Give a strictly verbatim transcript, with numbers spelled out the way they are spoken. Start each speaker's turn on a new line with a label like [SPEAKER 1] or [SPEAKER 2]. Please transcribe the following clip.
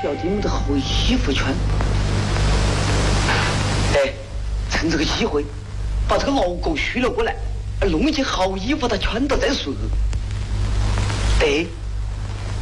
[SPEAKER 1] 要你们的好衣服全。哎，趁这个机会，把这个老狗许了过来，弄一件好衣服，他穿到再说。哎。